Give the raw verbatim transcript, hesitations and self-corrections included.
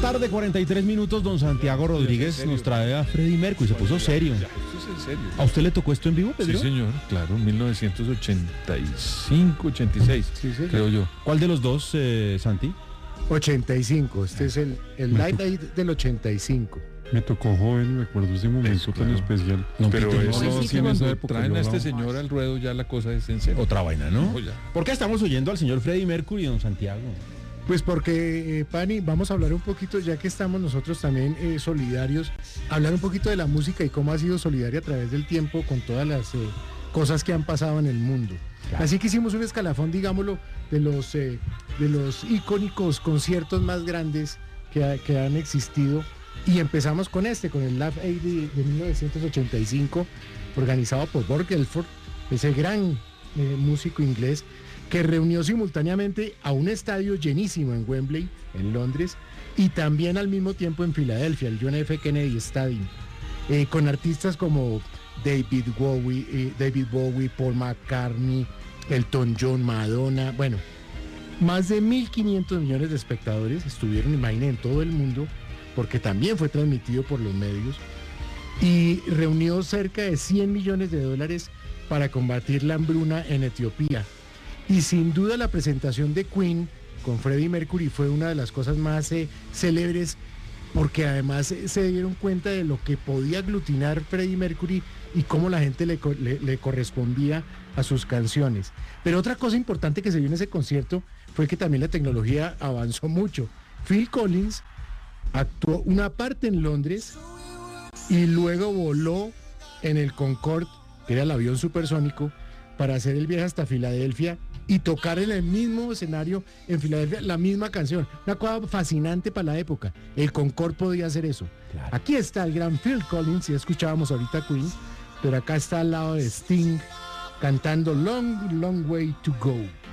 tarde, cuarenta y tres minutos, don Santiago Rodríguez nos trae a Freddie Mercury, se puso serio. Ya, esto es en serio. ¿A usted le tocó esto en vivo, Pedro? Sí, señor, claro, mil novecientos ochenta y cinco, ochenta y seis, Sí, señor. creo yo. ¿Cuál de los dos, eh, Santi? ochenta y cinco, este es el, el Me Live Aid del ochenta y cinco. Me tocó joven y me acuerdo ese momento tan claro. especial. No, Pero Peter, eso, no, sí, sí, sí, en cuando esa época traen yo a este hablaba. señor al ruedo ya la cosa es en serio. Otra vaina, ¿no? No, ya. ¿Por qué estamos oyendo al señor Freddie Mercury, don Santiago? Pues porque, eh, Pani, vamos a hablar un poquito, ya que estamos nosotros también eh, solidarios, hablar un poquito de la música y cómo ha sido solidaria a través del tiempo con todas las eh, cosas que han pasado en el mundo. Claro. Así que hicimos un escalafón, digámoslo, de los, eh, de los icónicos conciertos más grandes que, ha- que han existido. Y empezamos con este, con el Live Aid de, de mil novecientos ochenta y cinco, organizado por Bob Geldof, ese gran eh, músico inglés, que reunió simultáneamente a un estadio llenísimo en Wembley, en Londres, y también al mismo tiempo en Filadelfia, el John F. Kennedy Stadium, eh, con artistas como David Bowie, eh, David Bowie, Paul McCartney, Elton John, Madonna, bueno, más de mil quinientos millones de espectadores estuvieron, imaginen, en todo el mundo, porque también fue transmitido por los medios, y reunió cerca de cien millones de dólares para combatir la hambruna en Etiopía. Y sin duda la presentación de Queen con Freddie Mercury fue una de las cosas más eh, célebres, porque además eh, se dieron cuenta de lo que podía aglutinar Freddie Mercury y cómo la gente le, co- le- le correspondía a sus canciones. Pero otra cosa importante que se vio en ese concierto fue que también la tecnología avanzó mucho. Phil Collins actuó una parte en Londres y luego voló en el Concorde, que era el avión supersónico, para hacer el viaje hasta Filadelfia y tocar en el mismo escenario en Filadelfia la misma canción. Una cosa fascinante para la época. El Concorde podía hacer eso. Claro. Aquí está el gran Phil Collins, ya escuchábamos ahorita Queen, pero acá está al lado de Sting cantando Long, Long Way to Go.